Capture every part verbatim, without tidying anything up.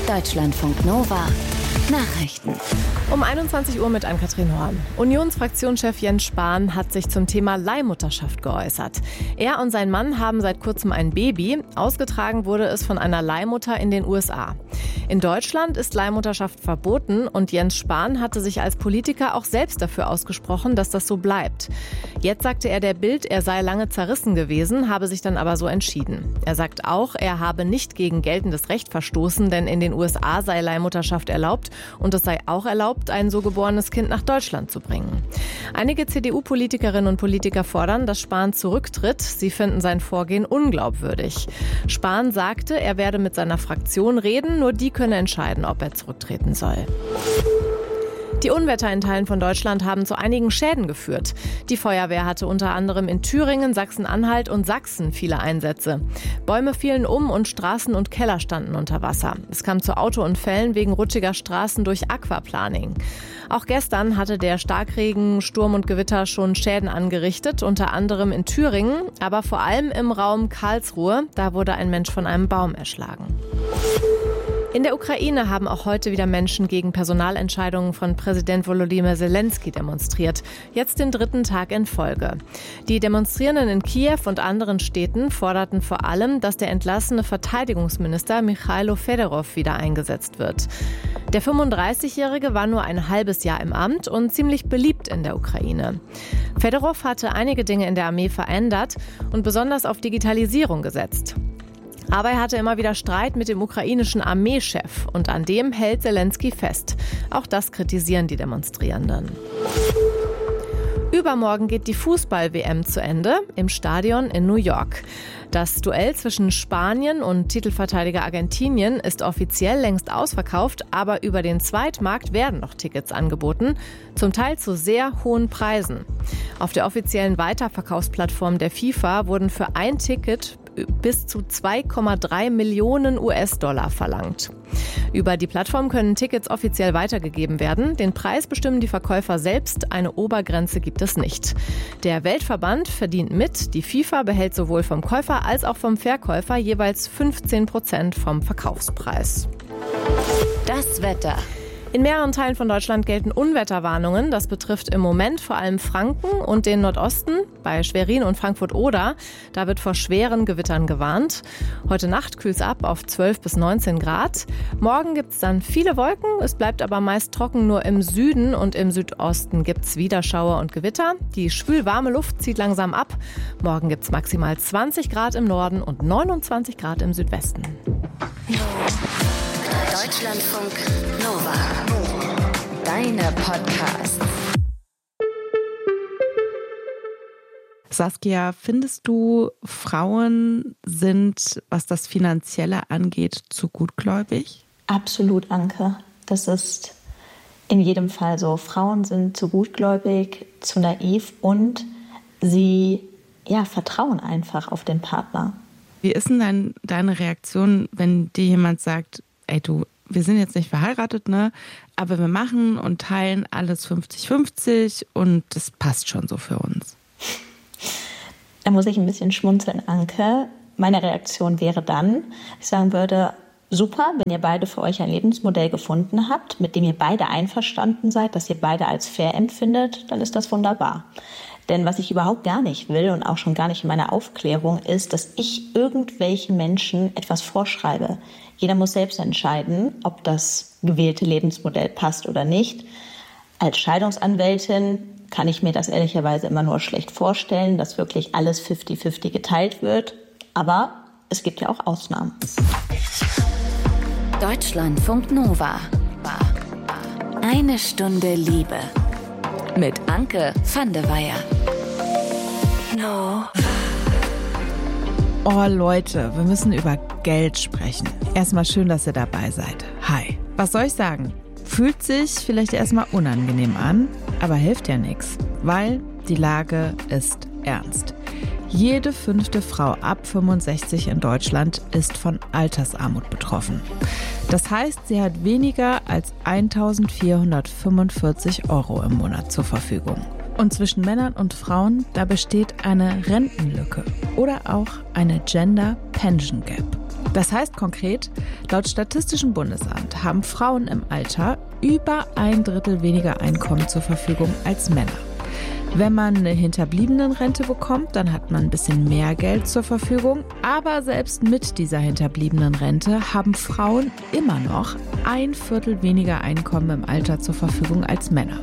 Deutschlandfunk Nova Nachrichten. Um einundzwanzig Uhr mit Ann-Kathrin Horn. Unionsfraktionschef Jens Spahn hat sich zum Thema Leihmutterschaft geäußert. Er und sein Mann haben seit kurzem ein Baby. Ausgetragen wurde es von einer Leihmutter in den U S A. In Deutschland ist Leihmutterschaft verboten und Jens Spahn hatte sich als Politiker auch selbst dafür ausgesprochen, dass das so bleibt. Jetzt sagte er der Bild, er sei lange zerrissen gewesen, habe sich dann aber so entschieden. Er sagt auch, er habe nicht gegen geltendes Recht verstoßen, denn in den U S A sei Leihmutterschaft erlaubt und es sei auch erlaubt, ein so geborenes Kind nach Deutschland zu bringen. Einige C D U-Politikerinnen und Politiker fordern, dass Spahn zurücktritt. Sie finden sein Vorgehen unglaubwürdig. Spahn sagte, er werde mit seiner Fraktion reden, nur die könne entscheiden, ob er zurücktreten soll. Die Unwetter in Teilen von Deutschland haben zu einigen Schäden geführt. Die Feuerwehr hatte unter anderem in Thüringen, Sachsen-Anhalt und Sachsen viele Einsätze. Bäume fielen um und Straßen und Keller standen unter Wasser. Es kam zu Autounfällen wegen rutschiger Straßen durch Aquaplaning. Auch gestern hatte der Starkregen, Sturm und Gewitter schon Schäden angerichtet, unter anderem in Thüringen, aber vor allem im Raum Karlsruhe. Da wurde ein Mensch von einem Baum erschlagen. In der Ukraine haben auch heute wieder Menschen gegen Personalentscheidungen von Präsident Volodymyr Zelensky demonstriert. Jetzt den dritten Tag in Folge. Die Demonstrierenden in Kiew und anderen Städten forderten vor allem, dass der entlassene Verteidigungsminister Michailo Fedorov wieder eingesetzt wird. Der fünfunddreißigjährige war nur ein halbes Jahr im Amt und ziemlich beliebt in der Ukraine. Fedorov hatte einige Dinge in der Armee verändert und besonders auf Digitalisierung gesetzt. Aber er hatte immer wieder Streit mit dem ukrainischen Armeechef und an dem hält Zelensky fest. Auch das kritisieren die Demonstrierenden. Übermorgen geht die Fußball-W M zu Ende im Stadion in New York. Das Duell zwischen Spanien und Titelverteidiger Argentinien ist offiziell längst ausverkauft, aber über den Zweitmarkt werden noch Tickets angeboten, zum Teil zu sehr hohen Preisen. Auf der offiziellen Weiterverkaufsplattform der FIFA wurden für ein Ticket bis zu zwei Komma drei Millionen U S-Dollar verlangt. Über die Plattform können Tickets offiziell weitergegeben werden. Den Preis bestimmen die Verkäufer selbst. Eine Obergrenze gibt es nicht. Der Weltverband verdient mit. Die FIFA behält sowohl vom Käufer als auch vom Verkäufer jeweils fünfzehn Prozent vom Verkaufspreis. Das Wetter. In mehreren Teilen von Deutschland gelten Unwetterwarnungen. Das betrifft im Moment vor allem Franken und den Nordosten. Bei Schwerin und Frankfurt-Oder, da wird vor schweren Gewittern gewarnt. Heute Nacht kühlt es ab auf zwölf bis neunzehn Grad. Morgen gibt es dann viele Wolken. Es bleibt aber meist trocken, nur im Süden und im Südosten gibt es wieder Schauer und Gewitter. Die schwülwarme Luft zieht langsam ab. Morgen gibt es maximal zwanzig Grad im Norden und neunundzwanzig Grad im Südwesten. Deutschlandfunk Nova. Deine Podcasts. Saskia, findest du, Frauen sind, was das Finanzielle angeht, zu gutgläubig? Absolut, Anke. Das ist in jedem Fall so. Frauen sind zu gutgläubig, zu naiv und sie ja, vertrauen einfach auf den Partner. Wie ist denn dein, deine Reaktion, wenn dir jemand sagt, ey du, wir sind jetzt nicht verheiratet, ne? Aber wir machen und teilen alles fünfzig fünfzig und das passt schon so für uns? Da muss ich ein bisschen schmunzeln, Anke. Meine Reaktion wäre dann, ich sagen würde, super, wenn ihr beide für euch ein Lebensmodell gefunden habt, mit dem ihr beide einverstanden seid, das ihr beide als fair empfindet, dann ist das wunderbar. Denn was ich überhaupt gar nicht will und auch schon gar nicht in meiner Aufklärung ist, dass ich irgendwelchen Menschen etwas vorschreibe. Jeder muss selbst entscheiden, ob das gewählte Lebensmodell passt oder nicht. Als Scheidungsanwältin kann ich mir das ehrlicherweise immer nur schlecht vorstellen, dass wirklich alles fünfzig fünfzig geteilt wird. Aber es gibt ja auch Ausnahmen. Deutschlandfunk Nova. Eine Stunde Liebe. Mit Anke van de Weyer. No. Oh Leute, wir müssen über Geld sprechen. Erstmal schön, dass ihr dabei seid. Hi. Was soll ich sagen? Fühlt sich vielleicht erstmal unangenehm an, aber hilft ja nichts, weil die Lage ist ernst. Jede fünfte Frau ab fünfundsechzig in Deutschland ist von Altersarmut betroffen. Das heißt, sie hat weniger als eintausendvierhundertfünfundvierzig Euro im Monat zur Verfügung. Und zwischen Männern und Frauen, da besteht eine Rentenlücke oder auch eine Gender Pension Gap. Das heißt konkret, laut Statistischem Bundesamt haben Frauen im Alter über ein Drittel weniger Einkommen zur Verfügung als Männer. Wenn man eine Hinterbliebenenrente bekommt, dann hat man ein bisschen mehr Geld zur Verfügung. Aber selbst mit dieser Hinterbliebenenrente haben Frauen immer noch ein Viertel weniger Einkommen im Alter zur Verfügung als Männer.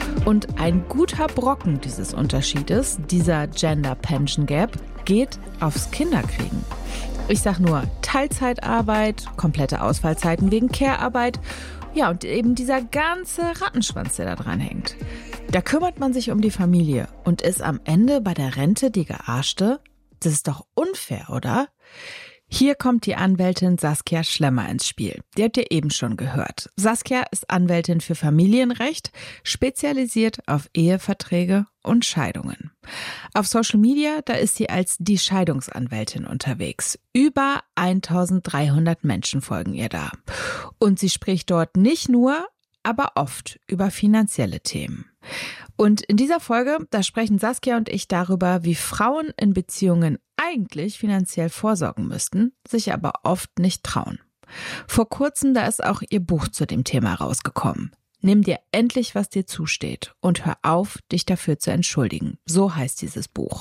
Und ein guter Brocken dieses Unterschiedes, dieser Gender Pension Gap, geht aufs Kinderkriegen. Ich sag nur Teilzeitarbeit, komplette Ausfallzeiten wegen Care-Arbeit. Ja, und eben dieser ganze Rattenschwanz, der da dran hängt. Da kümmert man sich um die Familie und ist am Ende bei der Rente die Gearschte? Das ist doch unfair, oder? Hier kommt die Anwältin Saskia Schlemmer ins Spiel. Die habt ihr eben schon gehört. Saskia ist Anwältin für Familienrecht, spezialisiert auf Eheverträge und Scheidungen. Auf Social Media, da ist sie als die Scheidungsanwältin unterwegs. Über eintausenddreihundert Menschen folgen ihr da. Und sie spricht dort nicht nur, aber oft über finanzielle Themen. Und in dieser Folge, da sprechen Saskia und ich darüber, wie Frauen in Beziehungen eigentlich finanziell vorsorgen müssten, sich aber oft nicht trauen. Vor kurzem, da ist auch ihr Buch zu dem Thema rausgekommen. Nimm dir endlich, was dir zusteht und hör auf, dich dafür zu entschuldigen. So heißt dieses Buch.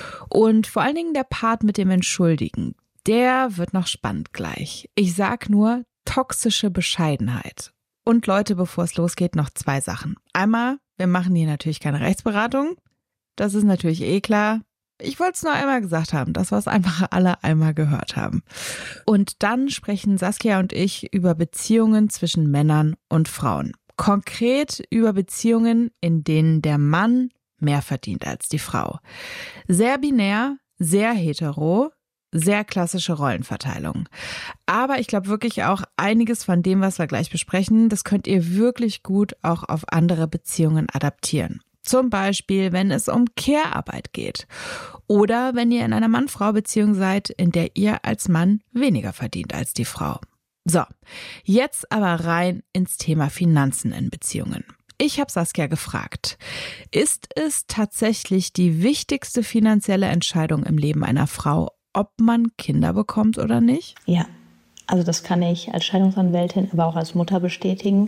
Und vor allen Dingen der Part mit dem Entschuldigen, der wird noch spannend gleich. Ich sag nur toxische Bescheidenheit. Und Leute, bevor es losgeht, noch zwei Sachen. Einmal, wir machen hier natürlich keine Rechtsberatung. Das ist natürlich eh klar. Ich wollte es nur einmal gesagt haben, dass wir es einfach alle einmal gehört haben. Und dann sprechen Saskia und ich über Beziehungen zwischen Männern und Frauen. Konkret über Beziehungen, in denen der Mann mehr verdient als die Frau. Sehr binär, sehr hetero, sehr klassische Rollenverteilung. Aber ich glaube wirklich auch einiges von dem, was wir gleich besprechen, das könnt ihr wirklich gut auch auf andere Beziehungen adaptieren. Zum Beispiel, wenn es um Care-Arbeit geht. Oder wenn ihr in einer Mann-Frau-Beziehung seid, in der ihr als Mann weniger verdient als die Frau. So, jetzt aber rein ins Thema Finanzen in Beziehungen. Ich habe Saskia gefragt, ist es tatsächlich die wichtigste finanzielle Entscheidung im Leben einer Frau, ob man Kinder bekommt oder nicht? Ja, also das kann ich als Scheidungsanwältin, aber auch als Mutter bestätigen.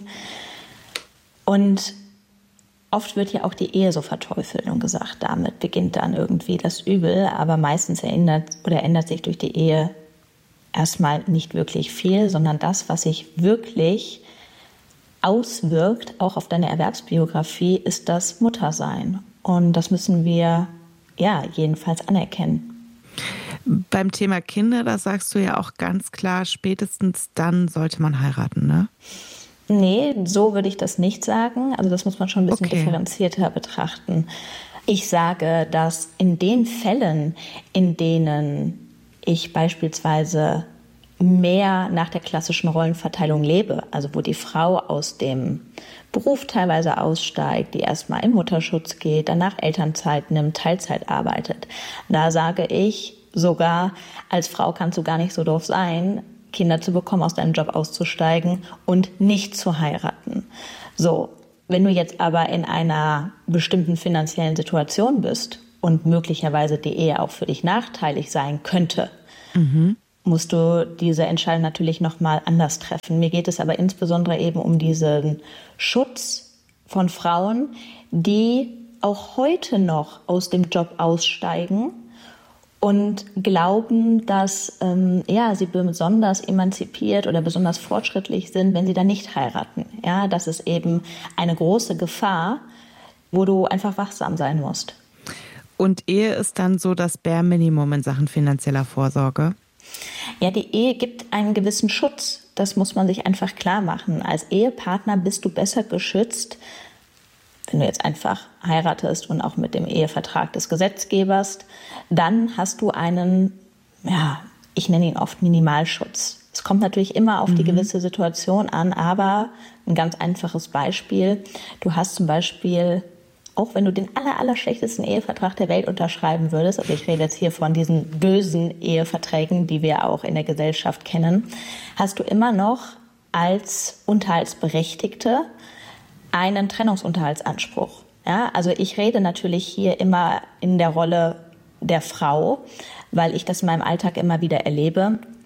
Und oft wird ja auch die Ehe so verteufelt und gesagt, damit beginnt dann irgendwie das Übel. Aber meistens erinnert oder ändert sich durch die Ehe erstmal nicht wirklich viel, sondern das, was sich wirklich auswirkt, auch auf deine Erwerbsbiografie, ist das Muttersein. Und das müssen wir ja jedenfalls anerkennen. Beim Thema Kinder, da sagst du ja auch ganz klar, spätestens dann sollte man heiraten, ne? Nee, so würde ich das nicht sagen. Also das muss man schon ein bisschen okay. differenzierter betrachten. Ich sage, dass in den Fällen, in denen ich beispielsweise mehr nach der klassischen Rollenverteilung lebe, also wo die Frau aus dem Beruf teilweise aussteigt, die erstmal in Mutterschutz geht, danach Elternzeit nimmt, Teilzeit arbeitet, da sage ich sogar, als Frau kannst du gar nicht so doof sein, Kinder zu bekommen, aus deinem Job auszusteigen und nicht zu heiraten. So, wenn du jetzt aber in einer bestimmten finanziellen Situation bist und möglicherweise die Ehe auch für dich nachteilig sein könnte, mhm. musst du diese Entscheidung natürlich nochmal anders treffen. Mir geht es aber insbesondere eben um diesen Schutz von Frauen, die auch heute noch aus dem Job aussteigen und glauben, dass ähm, ja, sie besonders emanzipiert oder besonders fortschrittlich sind, wenn sie dann nicht heiraten. Ja, das ist eben eine große Gefahr, wo du einfach wachsam sein musst. Und Ehe ist dann so das Bare Minimum in Sachen finanzieller Vorsorge? Ja, die Ehe gibt einen gewissen Schutz. Das muss man sich einfach klar machen. Als Ehepartner bist du besser geschützt, wenn du jetzt einfach heiratest und auch mit dem Ehevertrag des Gesetzgebers, dann hast du einen, ja, ich nenne ihn oft Minimalschutz. Es kommt natürlich immer auf mhm. die gewisse Situation an, aber ein ganz einfaches Beispiel. Du hast zum Beispiel, auch wenn du den aller, aller schlechtesten Ehevertrag der Welt unterschreiben würdest, also ich rede jetzt hier von diesen bösen Eheverträgen, die wir auch in der Gesellschaft kennen, hast du immer noch als Unterhaltsberechtigte einen Trennungsunterhaltsanspruch. Ja, also ich rede natürlich hier immer in der Rolle der Frau, weil ich das in meinem Alltag immer wieder erlebe.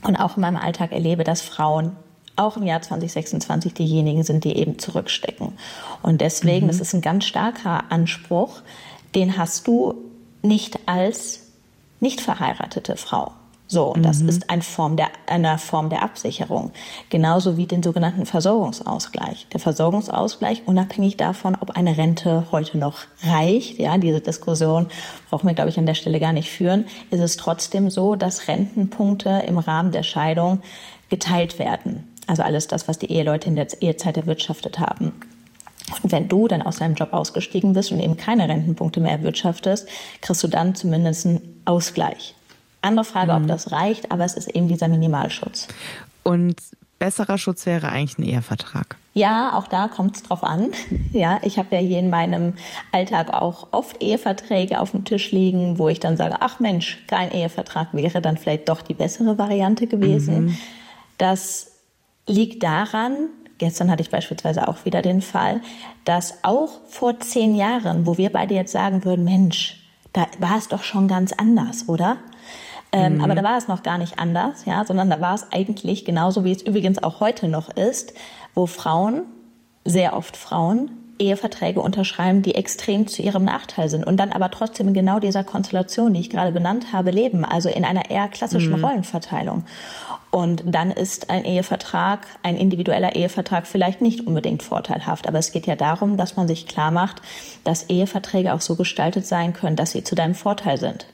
und auch in meinem Alltag erlebe, dass Frauen auch im Jahr zwanzig sechsundzwanzig diejenigen sind, die eben zurückstecken. Und deswegen, mhm. das ist ein ganz starker Anspruch, den hast du nicht als nicht verheiratete Frau. So, und das mhm. ist eine Form, der, eine Form der Absicherung. Genauso wie den sogenannten Versorgungsausgleich. Der Versorgungsausgleich, unabhängig davon, ob eine Rente heute noch reicht, ja, diese Diskussion brauchen wir, glaube ich, an der Stelle gar nicht führen, ist es trotzdem so, dass Rentenpunkte im Rahmen der Scheidung geteilt werden. Also alles das, was die Eheleute in der Ehezeit erwirtschaftet haben. Und wenn du dann aus deinem Job ausgestiegen bist und eben keine Rentenpunkte mehr erwirtschaftest, kriegst du dann zumindest einen Ausgleich. Andere Frage, mhm. ob das reicht, aber es ist eben dieser Minimalschutz. Und besserer Schutz wäre eigentlich ein Ehevertrag. Ja, auch da kommt es drauf an. Ja, ich habe ja hier in meinem Alltag auch oft Eheverträge auf dem Tisch liegen, wo ich dann sage, ach Mensch, kein Ehevertrag wäre dann vielleicht doch die bessere Variante gewesen. Mhm. Das liegt daran, gestern hatte ich beispielsweise auch wieder den Fall, dass auch vor zehn Jahren, wo wir beide jetzt sagen würden, Mensch, da war es doch schon ganz anders, oder? Ähm, mhm. Aber da war es noch gar nicht anders, ja, sondern da war es eigentlich genauso, wie es übrigens auch heute noch ist, wo Frauen, sehr oft Frauen, Eheverträge unterschreiben, die extrem zu ihrem Nachteil sind und dann aber trotzdem in genau dieser Konstellation, die ich gerade benannt habe, leben, also in einer eher klassischen mhm. Rollenverteilung. Und dann ist ein Ehevertrag, ein individueller Ehevertrag vielleicht nicht unbedingt vorteilhaft. Aber es geht ja darum, dass man sich klar macht, dass Eheverträge auch so gestaltet sein können, dass sie zu deinem Vorteil sind.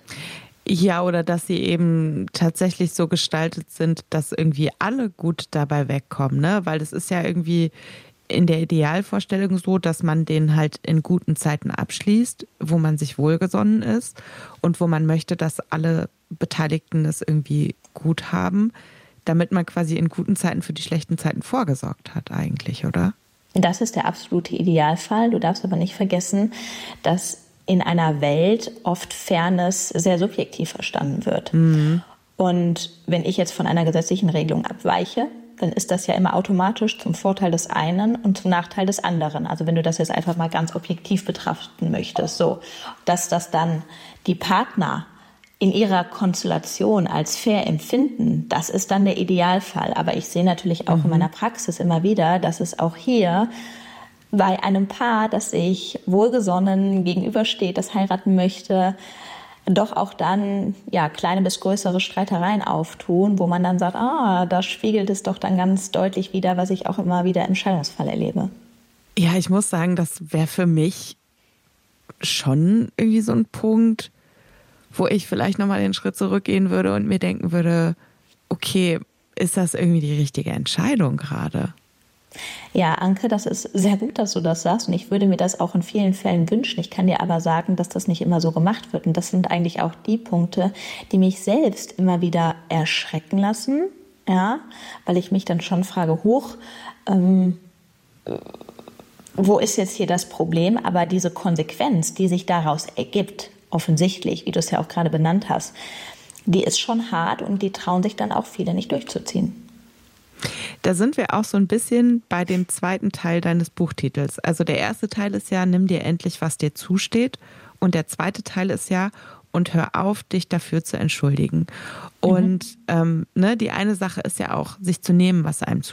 Ja, oder dass sie eben tatsächlich so gestaltet sind, dass irgendwie alle gut dabei wegkommen, ne? Weil das ist ja irgendwie in der Idealvorstellung so, dass man den halt in guten Zeiten abschließt, wo man sich wohlgesonnen ist und wo man möchte, dass alle Beteiligten es irgendwie gut haben, damit man quasi in guten Zeiten für die schlechten Zeiten vorgesorgt hat eigentlich, oder? Das ist der absolute Idealfall. Du darfst aber nicht vergessen, dass in einer Welt oft Fairness sehr subjektiv verstanden wird. Mhm. Und wenn ich jetzt von einer gesetzlichen Regelung abweiche, dann ist das ja immer automatisch zum Vorteil des einen und zum Nachteil des anderen. Also wenn du das jetzt einfach mal ganz objektiv betrachten möchtest, so, dass das dann die Partner in ihrer Konstellation als fair empfinden, das ist dann der Idealfall. Aber ich sehe natürlich auch mhm. in meiner Praxis immer wieder, dass es auch hier bei einem Paar, das sich wohlgesonnen gegenübersteht, das heiraten möchte, doch auch dann ja kleine bis größere Streitereien auftun, wo man dann sagt, ah, da spiegelt es doch dann ganz deutlich wider, was ich auch immer wieder im Scheidungsfall erlebe. Ja, ich muss sagen, das wäre für mich schon irgendwie so ein Punkt, wo ich vielleicht nochmal den Schritt zurückgehen würde und mir denken würde, okay, ist das irgendwie die richtige Entscheidung gerade? Ja, Anke, das ist sehr gut, dass du das sagst und ich würde mir das auch in vielen Fällen wünschen. Ich kann dir aber sagen, dass das nicht immer so gemacht wird und das sind eigentlich auch die Punkte, die mich selbst immer wieder erschrecken lassen, ja, weil ich mich dann schon frage, hoch, ähm, wo ist jetzt hier das Problem? Aber diese Konsequenz, die sich daraus ergibt, offensichtlich, wie du es ja auch gerade benannt hast, die ist schon hart und die trauen sich dann auch viele nicht durchzuziehen. Da sind wir auch so ein bisschen bei dem zweiten Teil deines Buchtitels. Also der erste Teil ist ja, nimm dir endlich, was dir zusteht. Und der zweite Teil ist ja, und hör auf, dich dafür zu entschuldigen. Und mhm. ähm, ne, die eine Sache ist ja auch, sich zu nehmen, was einem zusteht.